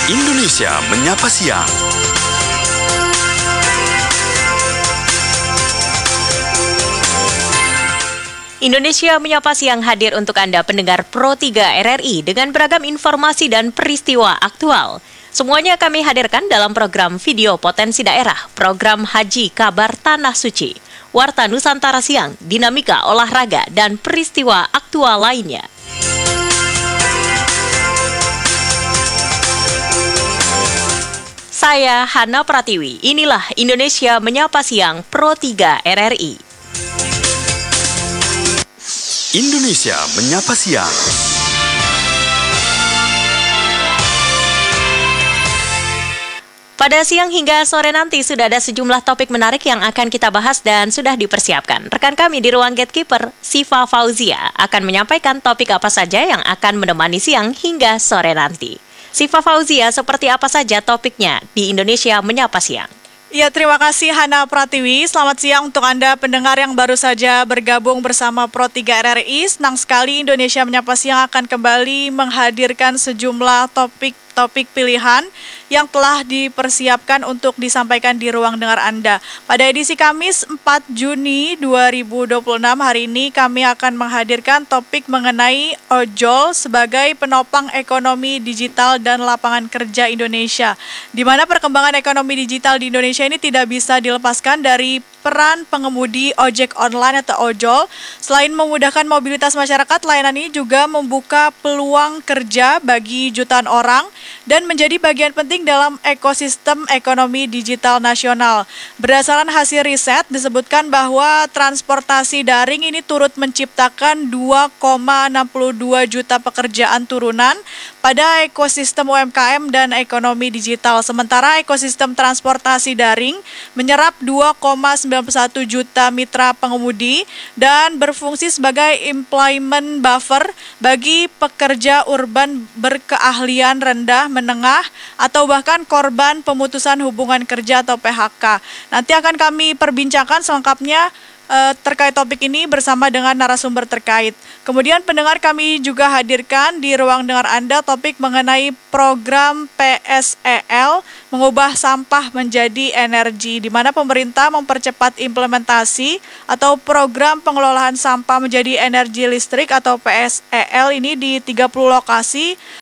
Indonesia Menyapa Siang. Indonesia Menyapa Siang hadir untuk Anda pendengar Pro 3 RRI dengan beragam informasi dan peristiwa aktual. Semuanya kami hadirkan dalam program Video Potensi Daerah, program Haji Kabar Tanah Suci, Warta Nusantara Siang, dinamika olahraga, dan peristiwa aktual lainnya. Saya Hana Pratiwi, inilah Indonesia Menyapa Siang Pro 3 RRI. Indonesia Menyapa Siang. Pada siang hingga sore nanti sudah ada sejumlah topik menarik yang akan kita bahas dan sudah dipersiapkan. Rekan kami di ruang Gatekeeper, Siva Fauzia, akan menyampaikan topik apa saja yang akan menemani siang hingga sore nanti. Siva Fauzia, seperti apa saja topiknya di Indonesia Menyapa Siang? Ya, terima kasih Hana Pratiwi. Selamat siang untuk Anda pendengar yang baru saja bergabung bersama Pro 3 RRI. Senang sekali Indonesia Menyapa Siang akan kembali menghadirkan sejumlah topik pilihan yang telah dipersiapkan untuk disampaikan di ruang dengar Anda. Pada edisi Kamis 4 Juni 2026 hari ini kami akan menghadirkan topik mengenai ojol sebagai penopang ekonomi digital dan lapangan kerja Indonesia. Di mana perkembangan ekonomi digital di Indonesia ini tidak bisa dilepaskan dari peran pengemudi ojek online atau ojol. Selain memudahkan mobilitas masyarakat, layanan ini juga membuka peluang kerja bagi jutaan orang dan menjadi bagian penting dalam ekosistem ekonomi digital nasional. Berdasarkan hasil riset, disebutkan bahwa transportasi daring ini turut menciptakan 2,62 juta pekerjaan turunan pada ekosistem UMKM dan ekonomi digital. Sementara ekosistem transportasi daring menyerap 2,91 juta mitra pengemudi dan berfungsi sebagai employment buffer bagi pekerja urban berkeahlian rendah, menengah, atau bahkan korban pemutusan hubungan kerja atau PHK. Nanti akan kami perbincangkan selengkapnya terkait topik ini bersama dengan narasumber terkait. Kemudian pendengar kami juga hadirkan di ruang dengar Anda topik mengenai program PSEL mengubah sampah menjadi energi, di mana pemerintah mempercepat implementasi atau program pengelolaan sampah menjadi energi listrik atau PSEL ini di 30 lokasi